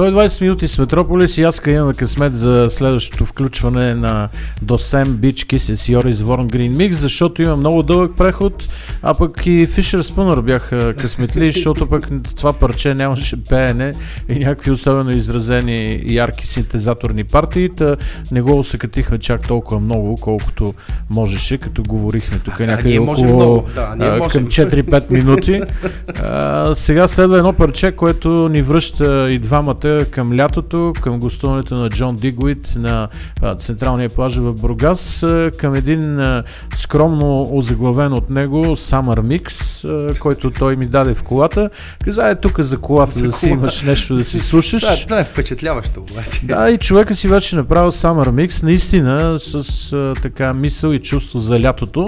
120 минути с Метрополис и аз имаме късмет за следващото включване на Dosem Beach Kisses и Йорис Ворн Green Mix, защото има много дълъг преход, а пък и Fisher Spooner бяха късметли, защото пък това парче нямаше пеене и някакви особено изразени ярки синтезаторни партии, не го усъкатихме чак толкова много, колкото можеше, като говорихме тук някъде около към 4-5 минути. Сега следва едно парче, което ни връща и двамата към лятото, към гостуването на Джон Дигуит на централния плаж в Бургас, към един скромно озаглавен от него Summer Mix, който той ми даде в колата. Каза, тук за колата да си имаш нещо да си слушаш. Това е впечатляващо обаче. Да, и човека си вече направил Summer Mix, наистина с така мисъл и чувство за лятото.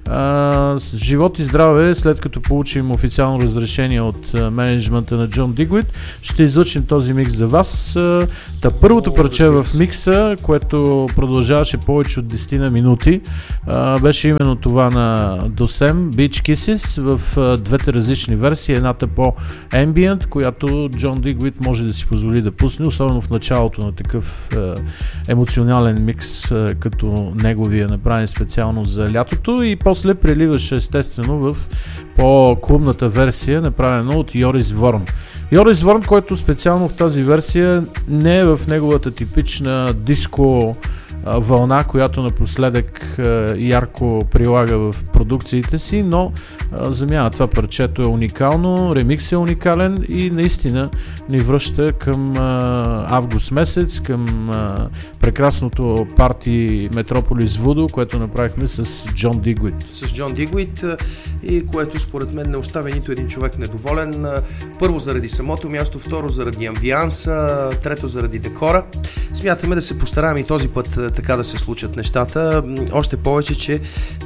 С живот и здраве, след като получим официално разрешение от менеджмента на Джон Дигуит, ще излъчим този микс за вас. Първото парче в микса, което продължаваше повече от 10 на минути, беше именно това на Dosem Beach Kisses в двете различни версии. Едната по-ambient, която Джон Дигуит може да си позволи да пусне, особено в началото на такъв емоционален микс, като неговия, направен специално за лятото, и после преливаше естествено в по-клубната версия, направена от Йорис Ворн. Йорис Ворн, който специално в тази версия не е в неговата типична диско вълна, която напоследък ярко прилага в продукциите си, но замяна това парчето е уникално, ремикс е уникален и наистина ни връща към август месец, към прекрасното парти Метрополис Вудо, което направихме с Джон Дигуит. С Джон Дигуит, и което според мен не оставя нито един човек недоволен. Първо заради самото място, второ заради амбианса, трето заради декора. Смятаме да се постараем и този път така да се случат нещата. Още повече, че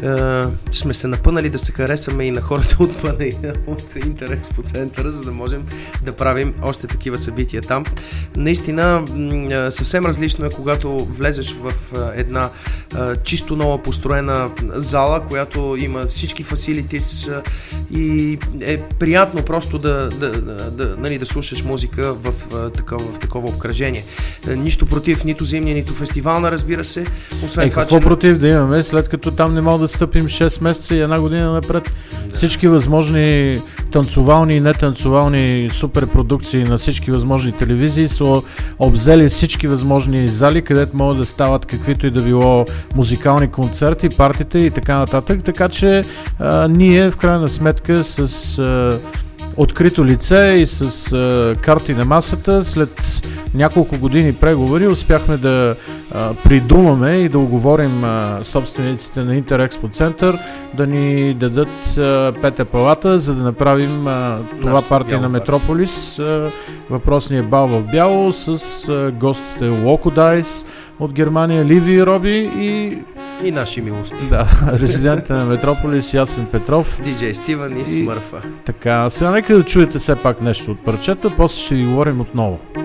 сме се напънали да се харесаме и на хората от Интерекспо центъра, за да можем да правим още такива събития там. Наистина съвсем различно е, когато влезеш в една чисто нова построена зала, която има всички фасилитис и е приятно просто да слушаш музика в такова обкръжение. Нищо против нито зимния, нито фестивална, разбира се. Освен това, какво против да имаме, след като там не мога да стъпим 6 месеца и една година напред? Да. Всички възможни танцовални и нетанцовални суперпродукции на всички възможни телевизии са обзели всички възможни зали, където могат да стават каквито и да било музикални концерти, партите и така нататък. Така че ние в крайна сметка с открито лице и с карти на масата, след няколко години преговори успяхме да придумаме и да уговорим собствениците на Интерекспо център да ни дадат пета палата, за да направим това парти на Метрополис, въпросния бал в бяло, с гостите Локо Дайс от Германия, Ливи и Роби и наши милости. Да, резидента на Метрополис Ясен Петров, диджей Стивън и Смърфа. Така, сега нека да чуете все пак нещо от парчета, после ще ви говорим отново.